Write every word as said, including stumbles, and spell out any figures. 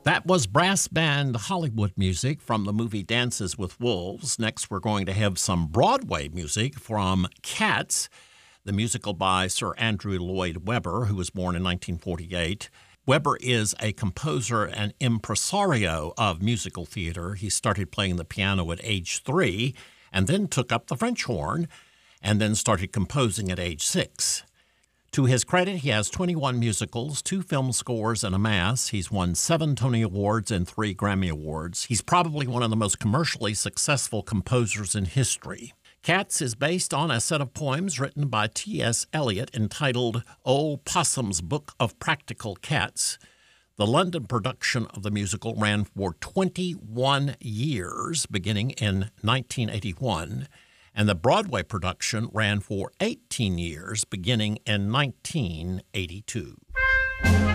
That was brass band Hollywood music from the movie Dances with Wolves. Next, we're going to have some Broadway music from Cats, the musical by Sir Andrew Lloyd Webber, who was born in nineteen forty-eight. Webber is a composer and impresario of musical theater. He started playing the piano at age three and then took up the French horn and then started composing at age six. To his credit, he has twenty-one musicals, two film scores, and a mass. He's won seven Tony Awards and three Grammy Awards. He's probably one of the most commercially successful composers in history. Cats is based on a set of poems written by T S Eliot entitled Old Possum's Book of Practical Cats. The London production of the musical ran for twenty-one years, beginning in nineteen eighty-one. And the Broadway production ran for eighteen years, beginning in nineteen eighty-two.